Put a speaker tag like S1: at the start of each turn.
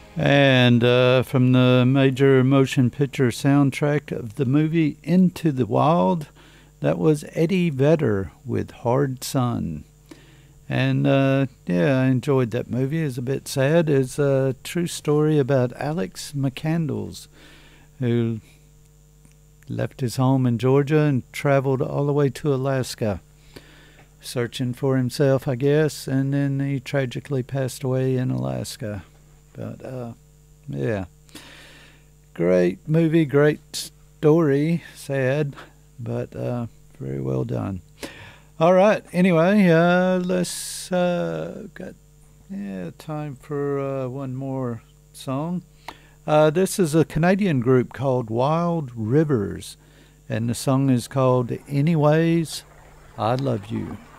S1: And from the major motion picture soundtrack of the movie Into the Wild, that was Eddie Vedder with Hard Sun. And yeah, I enjoyed that movie. It's a bit sad. It's a true story about Alex McCandles, who left his home in Georgia and traveled all the way to Alaska, searching for himself, I guess, and then he tragically passed away in Alaska. But yeah, great movie, great story. Sad, but very well done. All right. Anyway, let's got time for one more song. This is a Canadian group called Wild Rivers, and the song is called "Anyways, I Love You."